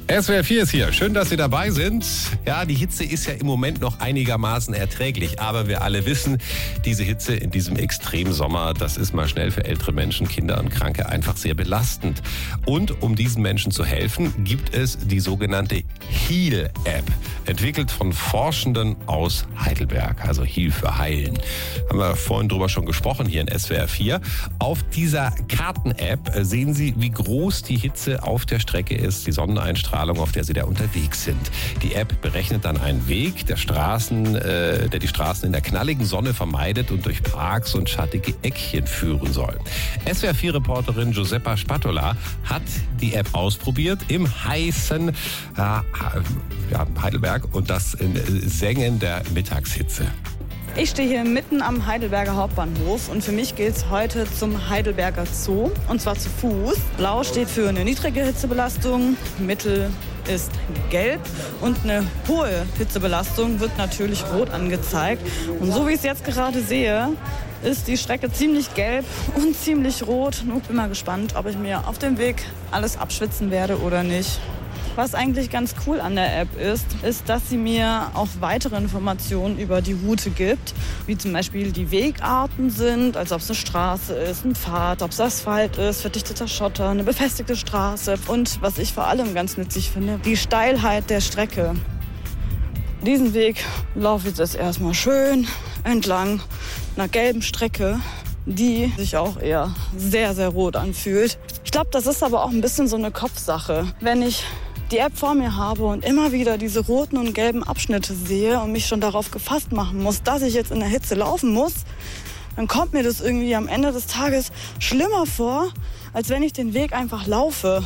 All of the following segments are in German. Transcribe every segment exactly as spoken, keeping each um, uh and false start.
S W R vier ist hier. Schön, dass Sie dabei sind. Ja, die Hitze ist ja im Moment noch einigermaßen erträglich. Aber wir alle wissen, diese Hitze in diesem Extremsommer, das ist mal schnell für ältere Menschen, Kinder und Kranke einfach sehr belastend. Und um diesen Menschen zu helfen, gibt es die sogenannte Heal-App. Entwickelt von Forschenden aus Heidelberg. Also Heal für Heilen. Haben wir vorhin drüber schon gesprochen hier in S W R vier. Auf dieser Karten-App sehen Sie, wie groß die Hitze auf der Strecke ist, die Sonneneinstrahlung, auf der Sie da unterwegs sind. Die App berechnet dann einen Weg, der Straßen, äh, der die Straßen in der knalligen Sonne vermeidet und durch Parks und schattige Eckchen führen soll. S W R vier Reporterin Giuseppa Spatola hat die App ausprobiert im heißen äh, ja, Heidelberg und das in Sengen der Mittagshitze. Ich stehe hier mitten am Heidelberger Hauptbahnhof und für mich geht's heute zum Heidelberger Zoo und zwar zu Fuß. Blau steht für eine niedrige Hitzebelastung, mittel ist gelb und eine hohe Hitzebelastung wird natürlich rot angezeigt. Und so wie ich es jetzt gerade sehe, ist die Strecke ziemlich gelb und ziemlich rot. Nun bin mal gespannt, ob ich mir auf dem Weg alles abschwitzen werde oder nicht. Was eigentlich ganz cool an der App ist, ist, dass sie mir auch weitere Informationen über die Route gibt, wie zum Beispiel die Wegarten sind, also ob es eine Straße ist, ein Pfad, ob es Asphalt ist, verdichteter Schotter, eine befestigte Straße und, was ich vor allem ganz nützlich finde, die Steilheit der Strecke. Diesen Weg laufe ich jetzt erstmal schön entlang einer gelben Strecke, die sich auch eher sehr, sehr rot anfühlt. Ich glaube, das ist aber auch ein bisschen so eine Kopfsache. Wenn ich die App vor mir habe und immer wieder diese roten und gelben Abschnitte sehe und mich schon darauf gefasst machen muss, dass ich jetzt in der Hitze laufen muss, dann kommt mir das irgendwie am Ende des Tages schlimmer vor, als wenn ich den Weg einfach laufe.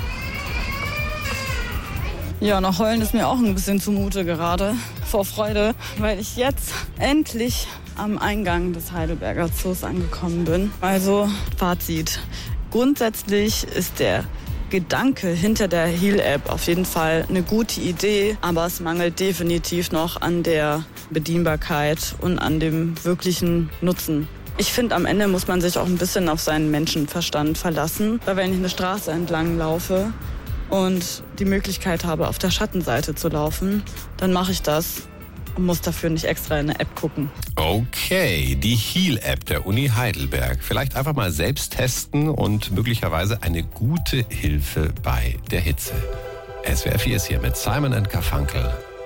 Ja, nach Heulen ist mir auch ein bisschen zumute gerade, vor Freude, weil ich jetzt endlich am Eingang des Heidelberger Zoos angekommen bin. Also Fazit. Grundsätzlich ist der Gedanke hinter der Heal-App auf jeden Fall eine gute Idee, aber es mangelt definitiv noch an der Bedienbarkeit und an dem wirklichen Nutzen. Ich finde, am Ende muss man sich auch ein bisschen auf seinen Menschenverstand verlassen, weil wenn ich eine Straße entlang laufe und die Möglichkeit habe, auf der Schattenseite zu laufen, dann mache ich das und muss dafür nicht extra in eine App gucken. Okay, die Heal-App der Uni Heidelberg. Vielleicht einfach mal selbst testen und möglicherweise eine gute Hilfe bei der Hitze. S W R vier ist hier mit Simon and Garfunkel.